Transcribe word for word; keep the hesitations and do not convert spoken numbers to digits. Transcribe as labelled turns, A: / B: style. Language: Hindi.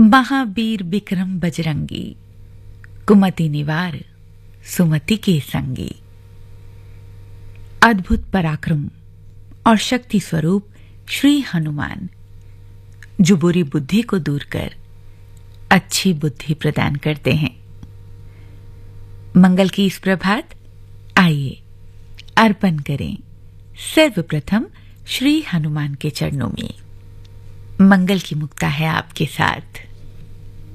A: महावीर बिक्रम बजरंगी, कुमति निवार सुमति के संगी। अद्भुत पराक्रम और शक्ति स्वरूप श्री हनुमान जो बुरी बुद्धि को दूर कर अच्छी बुद्धि प्रदान करते हैं। मंगल की इस प्रभात आइए अर्पण करें सर्वप्रथम श्री हनुमान के चरणों में। मंगल की मुक्ता है आपके साथ।